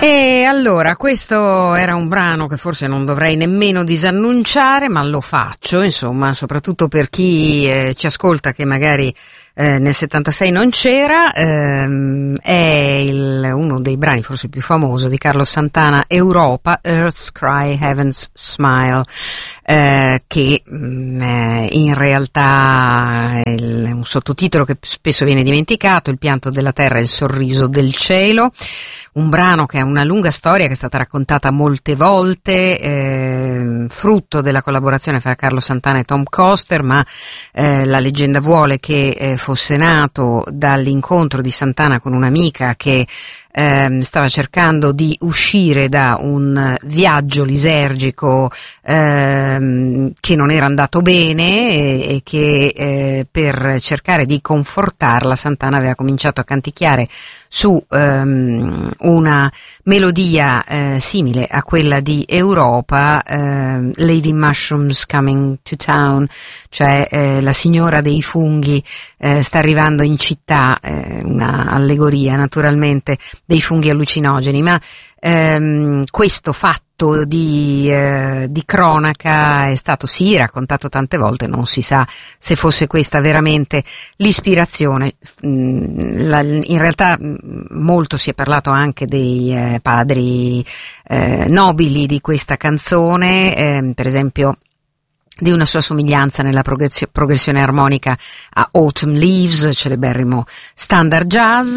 E allora, questo era un brano che forse non dovrei nemmeno disannunciare, ma lo faccio, insomma, soprattutto per chi ci ascolta che magari nel 76 non c'era. È uno dei brani forse più famoso di Carlos Santana, Europa, Earth's Cry, Heaven's Smile, che in realtà è un sottotitolo che spesso viene dimenticato, Il pianto della terra e il sorriso del cielo, un brano che ha una lunga storia che è stata raccontata molte volte, frutto della collaborazione fra Carlos Santana e Tom Coster, ma la leggenda vuole che fosse nato dall'incontro di Santana con un'amica che stava cercando di uscire da un viaggio lisergico che non era andato bene e che per cercare di confortarla Santana aveva cominciato a canticchiare su una melodia simile a quella di Europa, Lady Mushrooms Coming to Town, cioè la signora dei funghi sta arrivando in città, una allegoria naturalmente dei funghi allucinogeni, ma questo fatto di cronaca è stato sì raccontato tante volte, non si sa se fosse questa veramente l'ispirazione. In realtà molto si è parlato anche dei padri nobili di questa canzone, per esempio di una sua somiglianza nella progressione armonica a Autumn Leaves, celeberrimo standard jazz,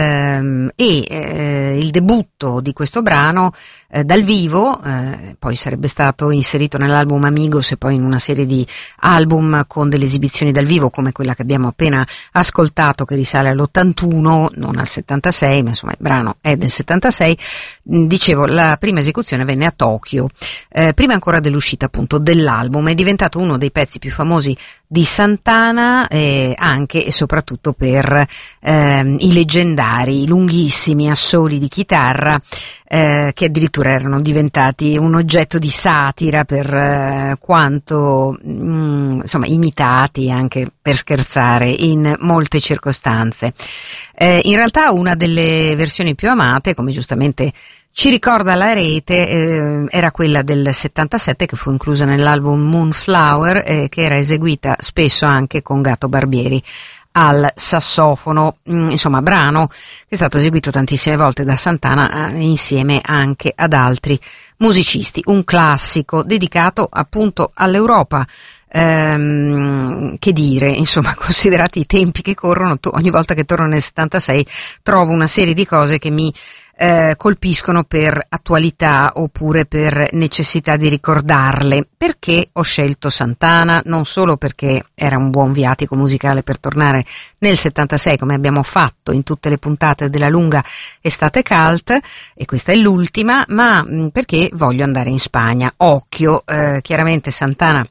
e il debutto di questo brano dal vivo, poi sarebbe stato inserito nell'album Amigos e poi in una serie di album con delle esibizioni dal vivo come quella che abbiamo appena ascoltato, che risale all'81, non al 76, ma insomma il brano è del 76. Dicevo, la prima esecuzione venne a Tokyo, prima ancora dell'uscita appunto dell'album. È diventato uno dei pezzi più famosi di Santana, anche e soprattutto per i leggendari lunghissimi assoli di chitarra, che addirittura erano diventati un oggetto di satira per quanto insomma imitati anche per scherzare in molte circostanze. In realtà una delle versioni più amate, come giustamente ci ricorda la rete, era quella del 77, che fu inclusa nell'album Moonflower, che era eseguita spesso anche con Gato Barbieri al sassofono, insomma brano che è stato eseguito tantissime volte da Santana insieme anche ad altri musicisti, un classico dedicato appunto all'Europa. Che dire, insomma, considerati i tempi che corrono, ogni volta che torno nel 76 trovo una serie di cose che mi colpiscono per attualità oppure per necessità di ricordarle. Perché ho scelto Santana? Non solo perché era un buon viatico musicale per tornare nel 76, come abbiamo fatto in tutte le puntate della lunga estate cult, e questa è l'ultima, ma perché voglio andare in Spagna. Occhio, chiaramente Santana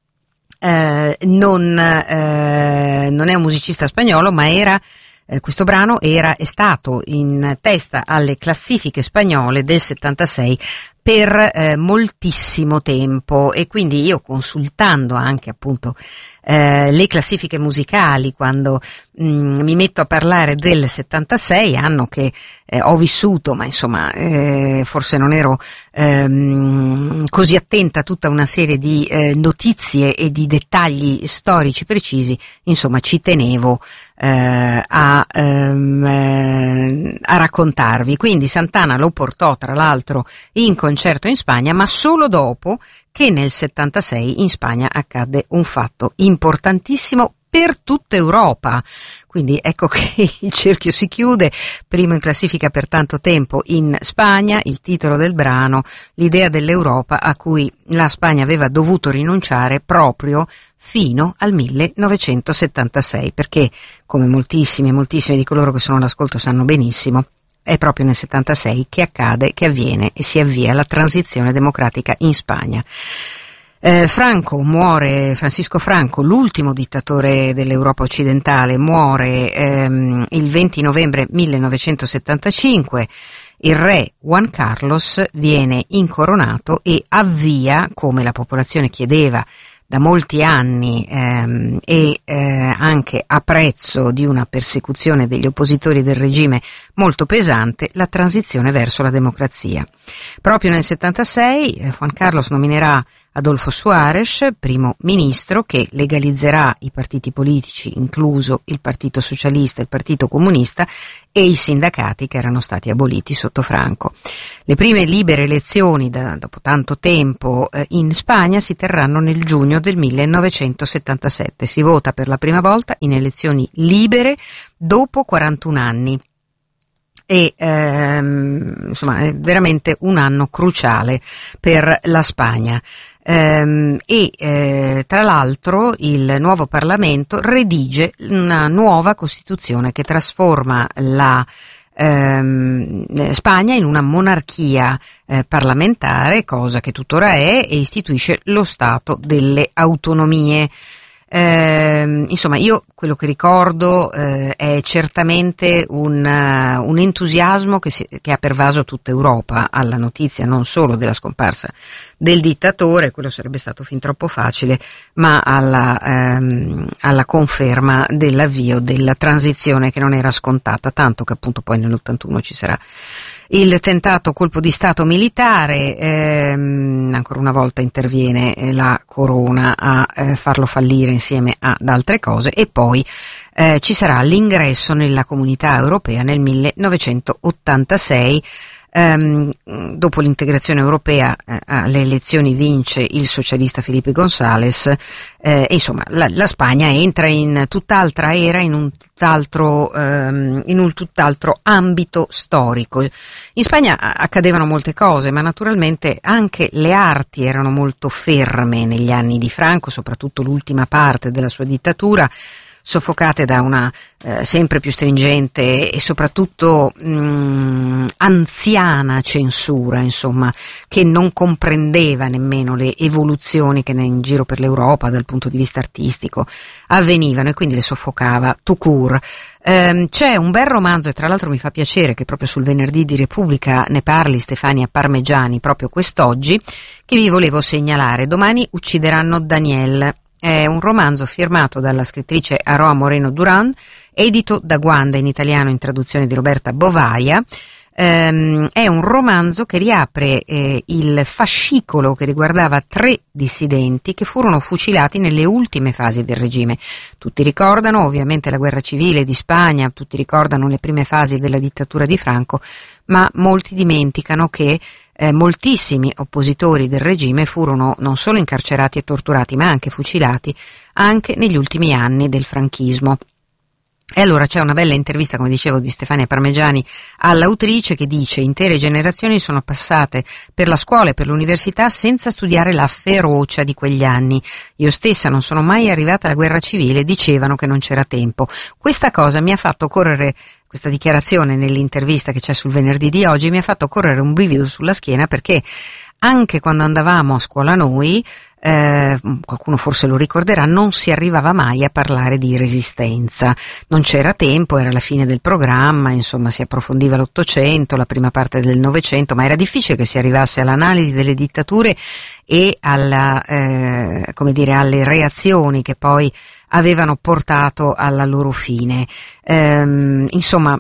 non è un musicista spagnolo, ma era questo brano è stato in testa alle classifiche spagnole del 76 per moltissimo tempo, e quindi io, consultando anche appunto le classifiche musicali quando mi metto a parlare del 76, anno che ho vissuto, ma insomma forse non ero così attenta a tutta una serie di notizie e di dettagli storici precisi, insomma ci tenevo a raccontarvi. Quindi Santana lo portò tra l'altro in concerto in Spagna, ma solo dopo che nel 76 in Spagna accadde un fatto importantissimo per tutta Europa. Quindi ecco che il cerchio si chiude, primo in classifica per tanto tempo in Spagna, il titolo del brano, l'idea dell'Europa a cui la Spagna aveva dovuto rinunciare proprio fino al 1976, perché come moltissimi di coloro che sono all'ascolto sanno benissimo, è proprio nel 76 che accade, che avviene e si avvia la transizione democratica in Spagna. Francisco Franco, l'ultimo dittatore dell'Europa occidentale, muore il 20 novembre 1975. Il re Juan Carlos viene incoronato e avvia, come la popolazione chiedeva da molti anni e anche a prezzo di una persecuzione degli oppositori del regime molto pesante, la transizione verso la democrazia. Proprio nel 76 Juan Carlos nominerà Adolfo Suárez, primo ministro, che legalizzerà i partiti politici, incluso il Partito Socialista e il Partito Comunista, e i sindacati che erano stati aboliti sotto Franco. Le prime libere elezioni dopo tanto tempo in Spagna si terranno nel giugno del 1977. Si vota per la prima volta in elezioni libere dopo 41 anni. E insomma è veramente un anno cruciale per la Spagna. Tra l'altro il nuovo Parlamento redige una nuova Costituzione che trasforma la Spagna in una monarchia parlamentare, cosa che tuttora è, e istituisce lo Stato delle autonomie. Insomma, io quello che ricordo è certamente un entusiasmo che ha pervaso tutta Europa alla notizia non solo della scomparsa del dittatore, quello sarebbe stato fin troppo facile, ma alla conferma dell'avvio della transizione che non era scontata, tanto che appunto poi nell'81 ci sarà il tentato colpo di stato militare, ancora una volta interviene la corona a farlo fallire insieme ad altre cose, e poi ci sarà l'ingresso nella Comunità Europea nel 1986. Dopo l'integrazione europea alle elezioni vince il socialista Felipe González, e insomma la Spagna entra in tutt'altra era, in un tutt'altro ambito storico. In Spagna accadevano molte cose, ma naturalmente anche le arti erano molto ferme negli anni di Franco, soprattutto l'ultima parte della sua dittatura, soffocate da una sempre più stringente e soprattutto anziana censura, insomma, che non comprendeva nemmeno le evoluzioni che in giro per l'Europa dal punto di vista artistico avvenivano, e quindi le soffocava tout court. C'è un bel romanzo, e tra l'altro mi fa piacere che proprio sul Venerdì di Repubblica ne parli Stefania Parmegiani proprio quest'oggi, che vi volevo segnalare. Domani uccideranno Daniel. È un romanzo firmato dalla scrittrice Aroa Moreno Duran, edito da Guanda in italiano in traduzione di Roberta Bovaia. È un romanzo che riapre il fascicolo che riguardava 3 dissidenti che furono fucilati nelle ultime fasi del regime. Tutti ricordano ovviamente la guerra civile di Spagna, tutti ricordano le prime fasi della dittatura di Franco, ma molti dimenticano che moltissimi oppositori del regime furono non solo incarcerati e torturati, ma anche fucilati anche negli ultimi anni del franchismo. E allora c'è una bella intervista, come dicevo, di Stefania Parmegiani all'autrice, che dice: intere generazioni sono passate per la scuola e per l'università senza studiare la ferocia di quegli anni. Io stessa non sono mai arrivata alla guerra civile, dicevano che non c'era tempo. Questa cosa mi ha fatto correre, questa dichiarazione nell'intervista che c'è sul Venerdì di oggi, mi ha fatto correre un brivido sulla schiena, perché anche quando andavamo a scuola noi, qualcuno forse lo ricorderà, non si arrivava mai a parlare di resistenza, non c'era tempo, era la fine del programma, insomma si approfondiva l'Ottocento, la prima parte del Novecento, ma era difficile che si arrivasse all'analisi delle dittature e alle reazioni che poi avevano portato alla loro fine. Insomma,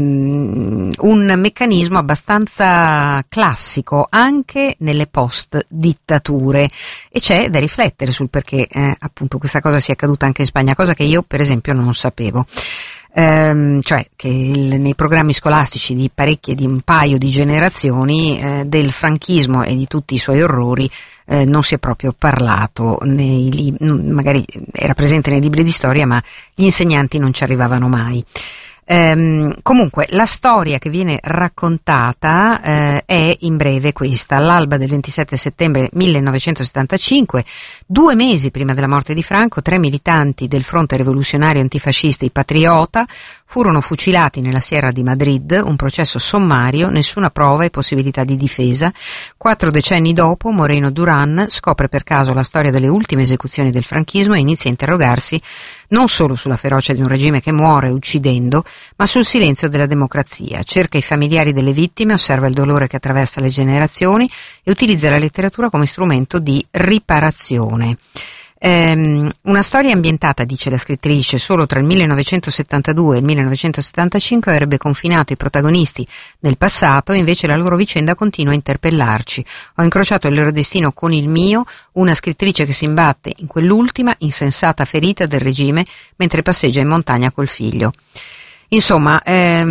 un meccanismo abbastanza classico anche nelle post-dittature, e c'è da riflettere sul perché appunto questa cosa sia accaduta anche in Spagna, cosa che io per esempio non sapevo. Cioè che nei programmi scolastici di un paio di generazioni del franchismo e di tutti i suoi orrori non si è proprio parlato, magari era presente nei libri di storia, ma gli insegnanti non ci arrivavano mai. Comunque la storia che viene raccontata è in breve questa. All'alba del 27 settembre 1975, 2 mesi prima della morte di Franco, 3 militanti del Fronte Rivoluzionario Antifascista I Patriota furono fucilati nella Sierra di Madrid, un processo sommario, nessuna prova e possibilità di difesa. 4 decenni dopo, Moreno Duran scopre per caso la storia delle ultime esecuzioni del franchismo e inizia a interrogarsi non solo sulla ferocia di un regime che muore uccidendo, ma sul silenzio della democrazia. Cerca i familiari delle vittime, osserva il dolore che attraversa le generazioni e utilizza la letteratura come strumento di riparazione. Una storia ambientata, dice la scrittrice, solo tra il 1972 e il 1975 avrebbe confinato i protagonisti nel passato, e invece la loro vicenda continua a interpellarci. Ho incrociato il loro destino con il mio, una scrittrice che si imbatte in quell'ultima insensata ferita del regime mentre passeggia in montagna col figlio. Insomma,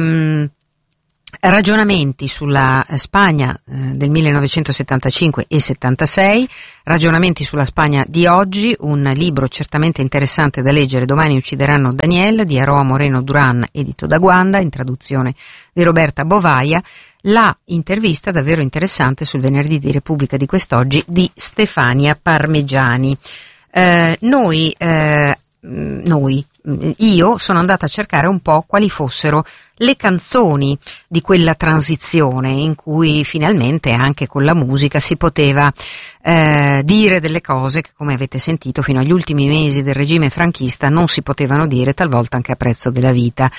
ragionamenti sulla Spagna del 1975 e 76, ragionamenti sulla Spagna di oggi, un libro certamente interessante da leggere, Domani uccideranno Daniel, di Aroa Moreno Duran, edito da Guanda, in traduzione di Roberta Bovaia, la intervista davvero interessante sul Venerdì di Repubblica di quest'oggi di Stefania Parmegiani. Io sono andata a cercare un po' quali fossero le canzoni di quella transizione in cui finalmente anche con la musica si poteva dire delle cose che, come avete sentito, fino agli ultimi mesi del regime franchista non si potevano dire, talvolta anche a prezzo della vita.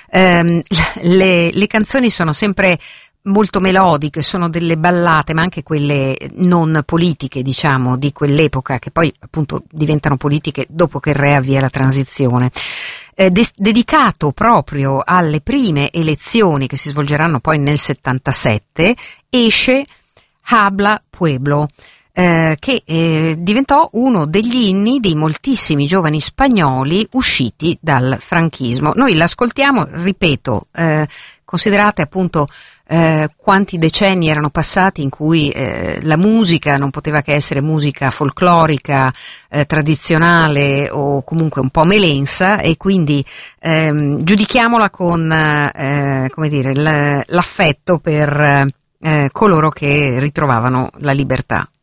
Le canzoni sono sempre molto melodiche, sono delle ballate, ma anche quelle non politiche, diciamo, di quell'epoca, che poi appunto diventano politiche dopo che il re avvia la transizione. Dedicato proprio alle prime elezioni che si svolgeranno poi nel 77, esce Habla Pueblo, che diventò uno degli inni di moltissimi giovani spagnoli usciti dal franchismo. Noi l'ascoltiamo, ripeto, considerate appunto quanti decenni erano passati in cui la musica non poteva che essere musica folclorica, tradizionale o comunque un po' melensa, e quindi giudichiamola con come dire, l'affetto per coloro che ritrovavano la libertà.